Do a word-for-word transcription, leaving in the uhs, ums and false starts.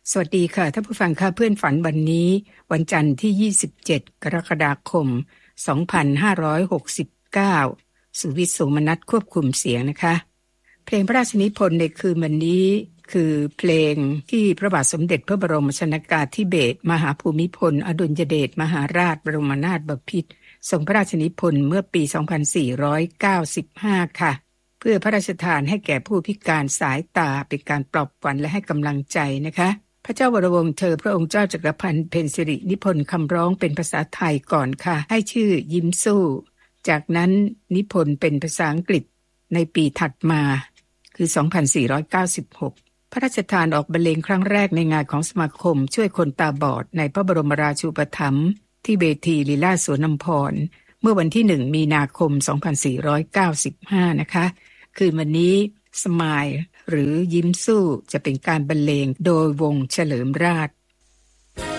สวัสดีค่ะท่านผู้ฟังค่ะเพื่อนฝันวันนี้วันจันทร์ที่ยี่สิบเจ็ดกรกฎาคมสองพันห้าร้อยหกสิบเก้าสุวิทย์โสมนัสควบคุมเสียงนะคะเพลงพระราชนิพนธ์ในคืนวันนี้คือเพลงที่พระบาทสมเด็จพระบรมชนกาธิเบศรมหาภูมิพลอดุลยเดชมหาราชบรมนาถบพิตรทรงพระราชนิพนธ์เมื่อปีสองพันสี่ร้อยเก้าสิบห้าค่ะเพื่อพระราชทานให้แก่ผู้พิการสายตาเป็นการปลอบขวัญและให้กำลังใจนะคะพระเจ้าวรวงศ์เธอพระองค์เจ้าจักรพันธ์เพ็ญสิรินิพนธ์คำร้องเป็นภาษาไทยก่อนค่ะให้ชื่อยิ้มสู้จากนั้นนิพนธ์เป็นภาษาอังกฤษในปีถัดมาคือสองพันสี่ร้อยเก้าสิบหกพระราชทานออกบรรเลงครั้งแรกในงานของสมาคมช่วยคนตาบอดในพระบรมราชูปถัมภ์ที่เวทีลีลาสวนอัมพรเมื่อวันที่หนึ่งมีนาคมสองพันสี่ร้อยเก้าสิบห้านะคะคืนวันนี้สมายหรือยิ้มสู้จะเป็นการบรรเลงโดยวงเฉลิมราช